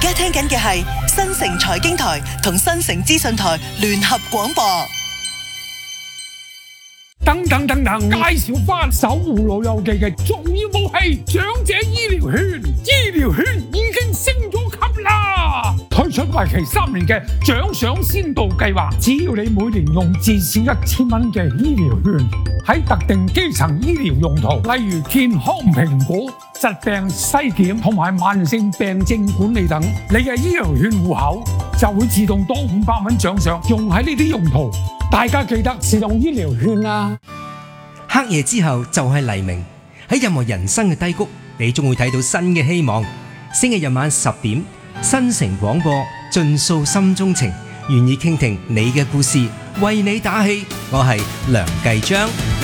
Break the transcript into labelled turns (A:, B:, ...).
A: 家聽緊嘅係新城財經台同新城資訊台聯合廣播。
B: 等，介紹翻守護老友記嘅重要武器——長者醫療券。醫療券已經升咗級啦！推出為期3年嘅獎賞先導計劃，只要你每年用至少1000蚊嘅醫療券，喺特定基層醫療用途，例如健康評估、疾病篩檢同埋慢性病症管理等，你嘅醫療券戶口就會自動多500蚊獎賞，用喺呢啲用途。大家記得使用醫療券啊！
C: 黑夜之後就係黎明，喺任何人生嘅低谷，你總會睇到新嘅希望。星期日晚10點，新城廣播盡訴心中情，願意傾聽你嘅故事，為你打氣。我係梁繼章。